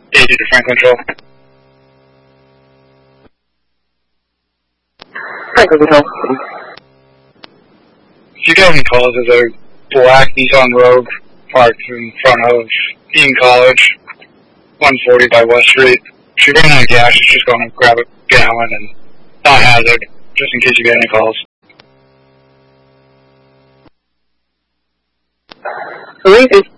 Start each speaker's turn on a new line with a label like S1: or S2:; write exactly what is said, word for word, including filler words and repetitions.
S1: eighty to Franklin Trail.
S2: Franklin Trail.
S1: If you get any calls, there's a black Nissan Rogue parked in front of Eaton College, one forty by West Street. If you run out of gas, you're just going to grab a gallon and not hazard, just in case you get any calls.
S2: Amazing.